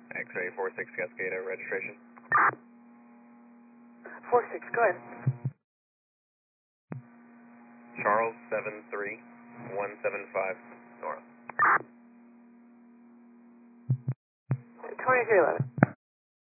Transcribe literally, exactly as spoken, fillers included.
X-ray four six Cascada, registration. four six, go ahead. Charles seven three one seven five north. twenty-three eleven.